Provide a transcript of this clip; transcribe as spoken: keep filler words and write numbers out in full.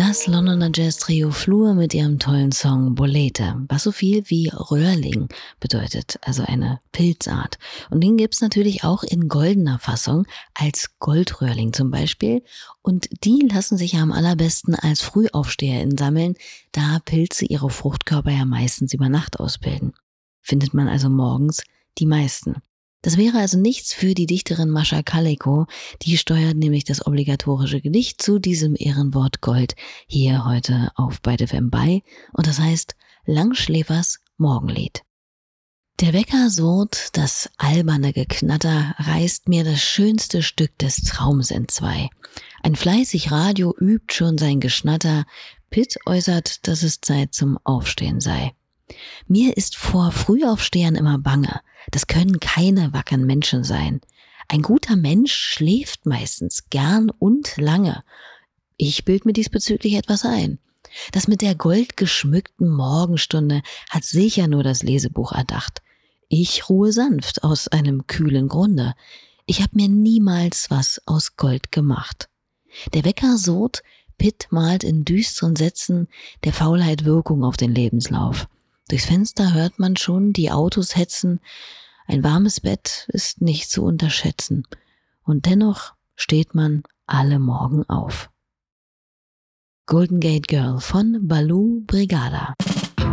Das Londoner Jazz-Trio Flur mit ihrem tollen Song Bolete, was so viel wie Röhrling bedeutet, also eine Pilzart. Und den gibt's natürlich auch in goldener Fassung, als Goldröhrling zum Beispiel. Und die lassen sich ja am allerbesten als FrühaufsteherInnen sammeln, da Pilze ihre Fruchtkörper ja meistens über Nacht ausbilden. Findet man also morgens die meisten. Das wäre also nichts für die Dichterin Mascha Kaleko, die steuert nämlich das obligatorische Gedicht zu diesem Ehrenwort Gold hier heute auf Byte F M bei und das heißt Langschläfers Morgenlied. Der Wecker surrt, das alberne Geknatter reißt mir das schönste Stück des Traums entzwei. Ein fleißig Radio übt schon sein Geschnatter, Pitt äußert, dass es Zeit zum Aufstehen sei. Mir ist vor Frühaufstehern immer bange, das können keine wackeren Menschen sein. Ein guter Mensch schläft meistens gern und lange. Ich bild mir diesbezüglich etwas ein. Das mit der goldgeschmückten Morgenstunde hat sicher nur das Lesebuch erdacht. Ich ruhe sanft aus einem kühlen Grunde. Ich hab mir niemals was aus Gold gemacht. Der Wecker surrt, Pitt malt in düsteren Sätzen der Faulheit Wirkung auf den Lebenslauf. Durchs Fenster hört man schon die Autos hetzen. Ein warmes Bett ist nicht zu unterschätzen. Und dennoch steht man alle Morgen auf. Golden Gate Girl von Baloo Brigada.